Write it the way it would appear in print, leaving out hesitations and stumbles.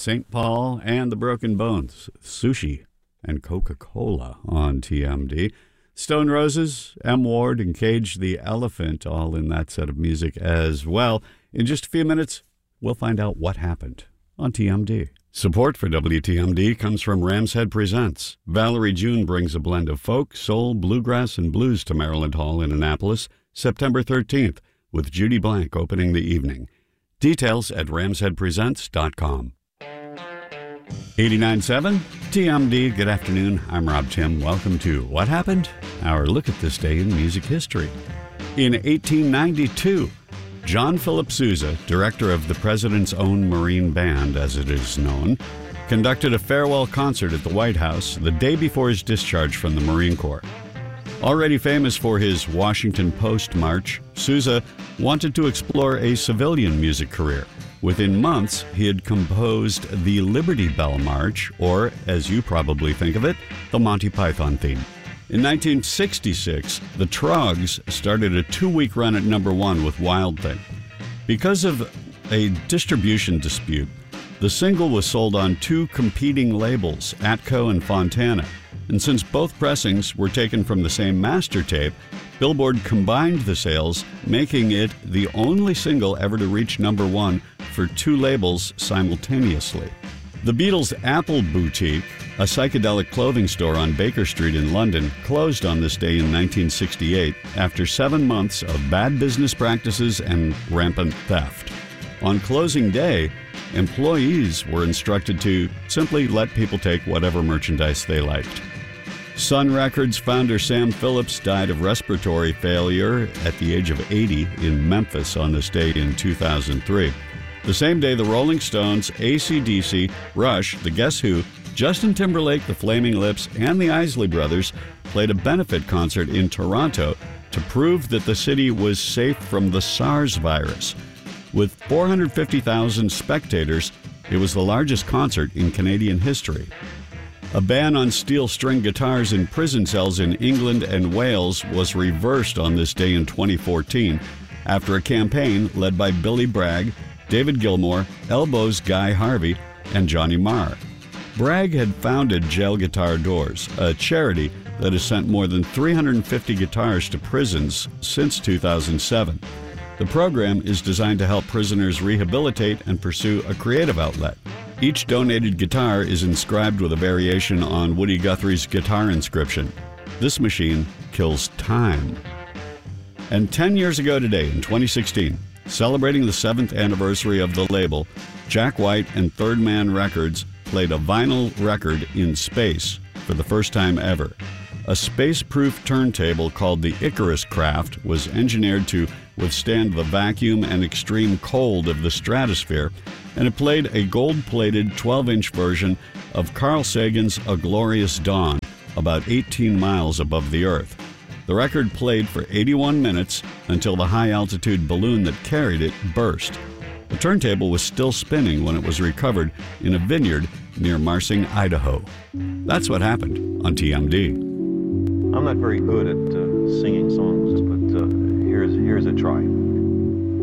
St. Paul and the Broken Bones, Sushi and Coca-Cola on TMD. Stone Roses, M. Ward, and Cage the Elephant, all in that set of music as well. In just a few minutes, we'll find out what happened on TMD. Support for WTMD comes from Ram's Head Presents. Valerie June brings a blend of folk, soul, bluegrass, and blues to Maryland Hall in Annapolis, September 13th, with Judy Blank opening the evening. Details at ramsheadpresents.com. 89.7 TMD, good afternoon. I'm Rob Tim. Welcome to What Happened? Our look at this day in music history. In 1892, John Philip Sousa, director of the President's Own Marine Band, as it is known, conducted a farewell concert at the White House the day before his discharge from the Marine Corps. Already famous for his Washington Post March, Sousa wanted to explore a civilian music career. Within months, he had composed the Liberty Bell March, or, as you probably think of it, the Monty Python theme. In 1966, the Troggs started a 2-week run at #1 with Wild Thing. Because of a distribution dispute, the single was sold on 2 competing labels, Atco and Fontana. And since both pressings were taken from the same master tape, Billboard combined the sales, making it the only single ever to reach #1 for 2 labels simultaneously. The Beatles' Apple Boutique, a psychedelic clothing store on Baker Street in London, closed on this day in 1968 after 7 months of bad business practices and rampant theft. On closing day, employees were instructed to simply let people take whatever merchandise they liked. Sun Records founder Sam Phillips died of respiratory failure at the age of 80 in Memphis on this day in 2003. The same day, the Rolling Stones, AC/DC, Rush, The Guess Who, Justin Timberlake, The Flaming Lips, and the Isley Brothers played a benefit concert in Toronto to prove that the city was safe from the SARS virus. With 450,000 spectators, it was the largest concert in Canadian history. A ban on steel string guitars in prison cells in England and Wales was reversed on this day in 2014 after a campaign led by Billy Bragg, David Gilmour, Elbow's Guy Harvey, and Johnny Marr. Bragg had founded Gel Guitar Doors, a charity that has sent more than 350 guitars to prisons since 2007. The program is designed to help prisoners rehabilitate and pursue a creative outlet. Each donated guitar is inscribed with a variation on Woody Guthrie's guitar inscription. This machine kills time. And 10 years ago today, in 2016, celebrating the 7th anniversary of the label, Jack White and Third Man Records played a vinyl record in space for the first time ever. A space-proof turntable called the Icarus Craft was engineered to withstand the vacuum and extreme cold of the stratosphere, and it played a gold-plated 12-inch version of Carl Sagan's A Glorious Dawn, about 18 miles above the Earth. The record played for 81 minutes until the high-altitude balloon that carried it burst. The turntable was still spinning when it was recovered in a vineyard near Marsing, Idaho. That's what happened on TMD. I'm not very good at singing songs, but here's a try.